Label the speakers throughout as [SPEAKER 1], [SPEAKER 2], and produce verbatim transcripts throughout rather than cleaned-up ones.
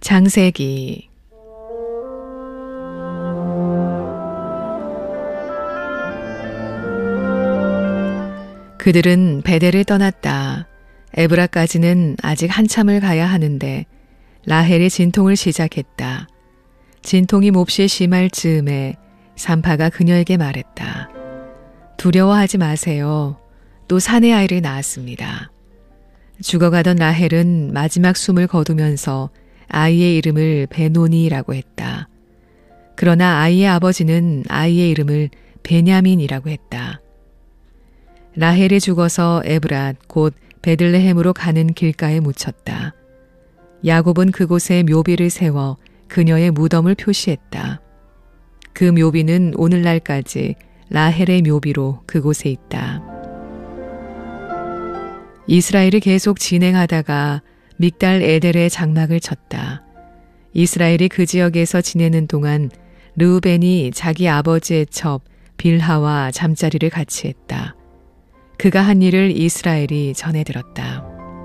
[SPEAKER 1] 창세기. 그들은 베델을 떠났다. 에브라까지는 아직 한참을 가야 하는데 라헬이 진통을 시작했다. 진통이 몹시 심할 즈음에 산파가 그녀에게 말했다. 두려워하지 마세요. 또 사내 아이를 낳았습니다. 죽어가던 라헬은 마지막 숨을 거두면서 아이의 이름을 베노니라고 했다. 그러나 아이의 아버지는 아이의 이름을 베냐민이라고 했다. 라헬이 죽어서 에브랏 곧 베들레헴으로 가는 길가에 묻혔다. 야곱은 그곳에 묘비를 세워 그녀의 무덤을 표시했다. 그 묘비는 오늘날까지 라헬의 묘비로 그곳에 있다. 이스라엘이 계속 진행하다가 믹달 에델에 장막을 쳤다. 이스라엘이 그 지역에서 지내는 동안 르우벤이 자기 아버지의 첩 빌하와 잠자리를 같이 했다. 그가 한 일을 이스라엘이 전해들었다.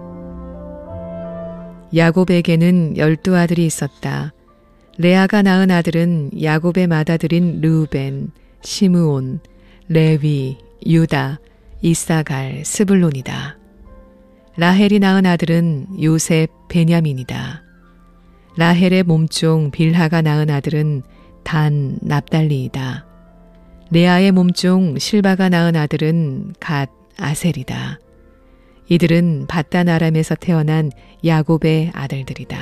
[SPEAKER 1] 야곱에게는 열두 아들이 있었다. 레아가 낳은 아들은 야곱의 맏아들인 르우벤, 시므온, 레위, 유다, 이사갈, 스불론이다. 라헬이 낳은 아들은 요셉, 베냐민이다. 라헬의 몸종 빌하가 낳은 아들은 단, 납달리이다. 레아의 몸종 실바가 낳은 아들은 갓, 아셀이다. 이들은 밧단 아람에서 태어난 야곱의 아들들이다.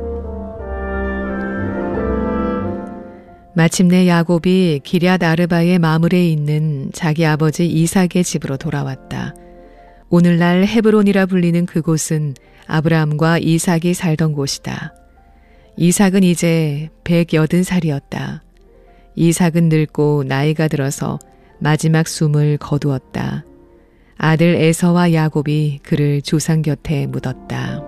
[SPEAKER 1] 마침내 야곱이 기럇 아르바의 마물에 있는 자기 아버지 이삭의 집으로 돌아왔다. 오늘날 헤브론이라 불리는 그곳은 아브라함과 이삭이 살던 곳이다. 이삭은 이제 백여든 살이었다. 이삭은 늙고 나이가 들어서 마지막 숨을 거두었다. 아들 에서와 야곱이 그를 조상 곁에 묻었다.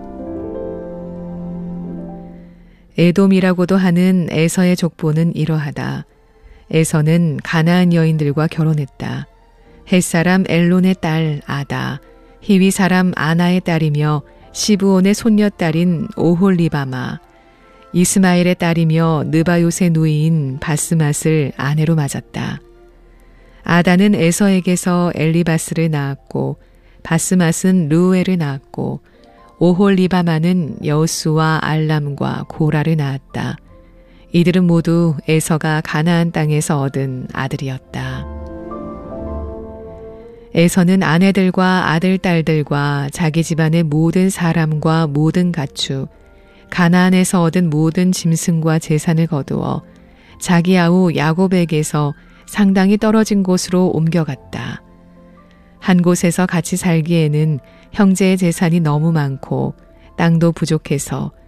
[SPEAKER 1] 에돔이라고도 하는 에서의 족보는 이러하다. 에서는 가나안 여인들과 결혼했다. 헷사람 엘론의 딸 아다, 히위 사람 아나의 딸이며 시브온의 손녀딸인 오홀리바마, 이스마엘의 딸이며 느바요의 누이인 바스맛을 아내로 맞았다. 아다는 에서에게서 엘리바스를 낳았고 바스맛은 르우엘을 낳았고 오홀리바마는 여우스와 알람과 고라를 낳았다. 이들은 모두 에서가 가나안 땅에서 얻은 아들이었다. 에서는 아내들과 아들, 딸들과 자기 집안의 모든 사람과 모든 가축, 가나안에서 얻은 모든 짐승과 재산을 거두어 자기 아우 야곱에게서 상당히 떨어진 곳으로 옮겨갔다. 한 곳에서 같이 살기에는 형제의 재산이 너무 많고 땅도 부족해서